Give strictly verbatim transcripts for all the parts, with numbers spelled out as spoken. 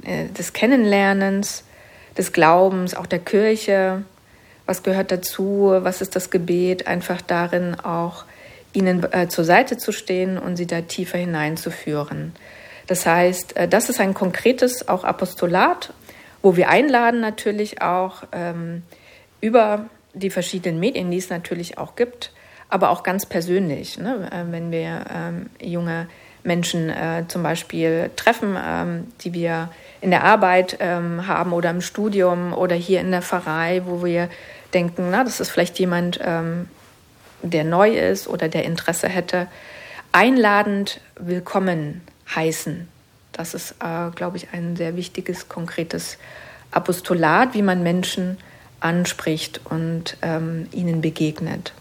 des Kennenlernens, des Glaubens, auch der Kirche. Was gehört dazu? Was ist das Gebet? Einfach darin auch ihnen äh, zur Seite zu stehen und sie da tiefer hineinzuführen. Das heißt, äh, das ist ein konkretes auch Apostolat, wo wir einladen natürlich auch ähm, über die verschiedenen Medien, die es natürlich auch gibt, aber auch ganz persönlich, ne? äh, wenn wir ähm, junge Menschen äh, zum Beispiel treffen, ähm, die wir in der Arbeit ähm, haben oder im Studium oder hier in der Pfarrei, wo wir denken, na, das ist vielleicht jemand, ähm, der neu ist oder der Interesse hätte, einladend willkommen heißen. Das ist, äh, glaube ich, ein sehr wichtiges, konkretes Apostolat, wie man Menschen anspricht und ähm, ihnen begegnet.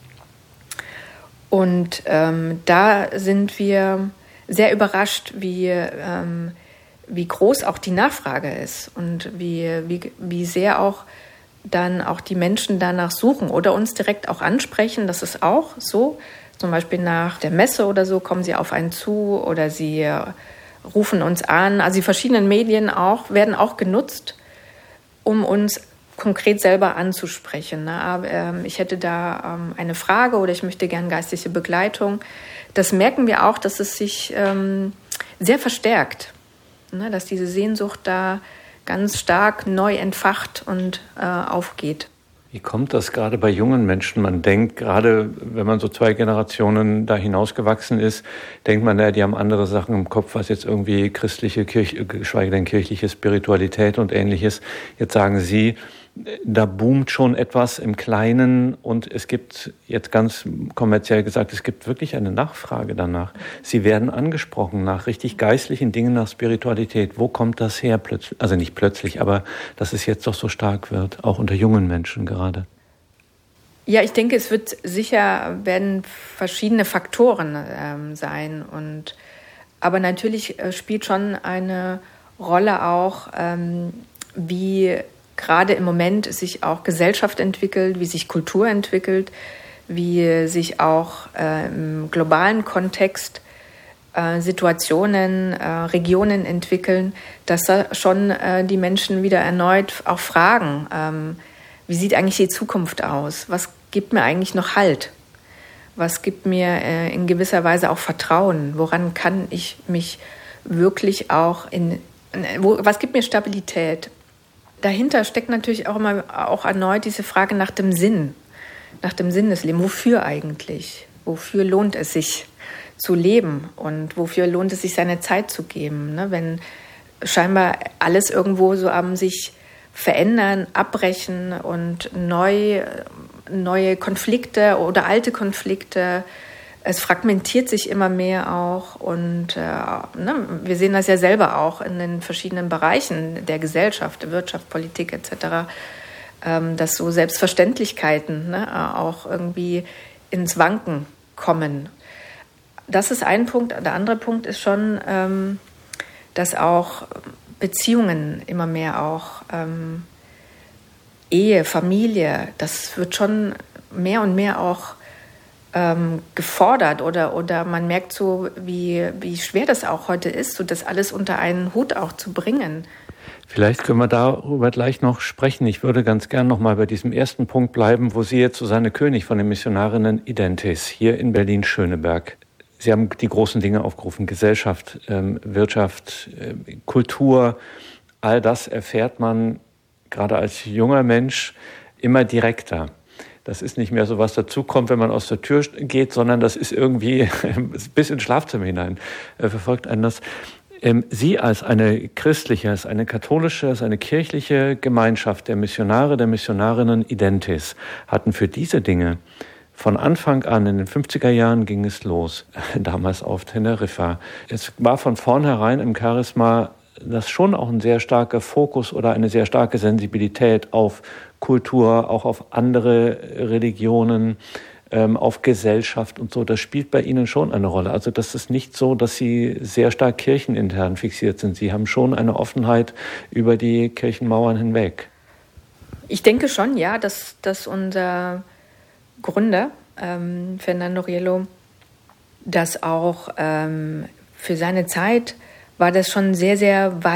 Und ähm, da sind wir sehr überrascht, wie, ähm, wie groß auch die Nachfrage ist und wie, wie, wie sehr auch dann auch die Menschen danach suchen oder uns direkt auch ansprechen. Das ist auch so. Zum Beispiel nach der Messe oder so kommen sie auf einen zu oder sie äh, rufen uns an. Also die verschiedenen Medien auch, werden auch genutzt, um uns konkret selber anzusprechen. Ne? Aber, ähm, ich hätte da ähm, eine Frage oder ich möchte gerne geistliche Begleitung. Das merken wir auch, dass es sich ähm, sehr verstärkt, ne? Dass diese Sehnsucht da ganz stark neu entfacht und äh, aufgeht. Wie kommt das gerade bei jungen Menschen? Man denkt, gerade wenn man so zwei Generationen da hinausgewachsen ist, denkt man, ja, die haben andere Sachen im Kopf, was jetzt irgendwie christliche, Kirche, geschweige denn kirchliche Spiritualität und Ähnliches. Jetzt sagen Sie, da boomt schon etwas im Kleinen und es gibt, jetzt ganz kommerziell gesagt, es gibt wirklich eine Nachfrage danach. Sie werden angesprochen nach richtig geistlichen Dingen, nach Spiritualität. Wo kommt das her plötzlich? Also nicht plötzlich, aber dass es jetzt doch so stark wird, auch unter jungen Menschen gerade. Ja, ich denke, es wird sicher, werden verschiedene Faktoren ähm, sein. Und, aber natürlich äh, spielt schon eine Rolle auch, ähm, wie gerade im Moment sich auch Gesellschaft entwickelt, wie sich Kultur entwickelt, wie sich auch äh, im globalen Kontext äh, Situationen, äh, Regionen entwickeln, dass da schon äh, die Menschen wieder erneut auch fragen, ähm, wie sieht eigentlich die Zukunft aus? Was gibt mir eigentlich noch Halt? Was gibt mir äh, in gewisser Weise auch Vertrauen? Woran kann ich mich wirklich auch in, wo, was gibt mir Stabilität? Dahinter steckt natürlich auch immer auch erneut diese Frage nach dem Sinn, nach dem Sinn des Lebens. Wofür eigentlich? Wofür lohnt es sich zu leben? Und wofür lohnt es sich, seine Zeit zu geben? Ne? Wenn scheinbar alles irgendwo so am sich verändern, abbrechen und neu, neue Konflikte oder alte Konflikte, es fragmentiert sich immer mehr auch und äh, ne, wir sehen das ja selber auch in den verschiedenen Bereichen der Gesellschaft, Wirtschaft, Politik et cetera, ähm, dass so Selbstverständlichkeiten ne, auch irgendwie ins Wanken kommen. Das ist ein Punkt. Der andere Punkt ist schon, ähm, dass auch Beziehungen immer mehr auch ähm, Ehe, Familie, das wird schon mehr und mehr auch ähm, gefordert oder, oder man merkt so, wie, wie schwer das auch heute ist, so das alles unter einen Hut auch zu bringen. Vielleicht können wir darüber gleich noch sprechen. Ich würde ganz gern noch mal bei diesem ersten Punkt bleiben, wo Sie jetzt Susanne König von den Missionarinnen Identis hier in Berlin-Schöneberg. Sie haben die großen Dinge aufgerufen, Gesellschaft, ähm, Wirtschaft, äh, Kultur. All das erfährt man gerade als junger Mensch immer direkter. Das ist nicht mehr so, was dazukommt, wenn man aus der Tür geht, sondern das ist irgendwie bis ins Schlafzimmer hinein, äh, verfolgt einen das. Ähm, Sie als eine christliche, als eine katholische, als eine kirchliche Gemeinschaft der Missionare, der Missionarinnen Identis hatten für diese Dinge von Anfang an, in den fünfziger Jahren ging es los, damals auf Teneriffa. Es war von vornherein im Charisma das schon auch ein sehr starker Fokus oder eine sehr starke Sensibilität auf Kultur, auch auf andere Religionen, ähm, auf Gesellschaft und so. Das spielt bei Ihnen schon eine Rolle. Also das ist nicht so, dass Sie sehr stark kirchenintern fixiert sind. Sie haben schon eine Offenheit über die Kirchenmauern hinweg. Ich denke schon, ja, dass, dass unser Gründer, ähm, Fernando Rielo, das auch ähm, für seine Zeit war das schon sehr, sehr weit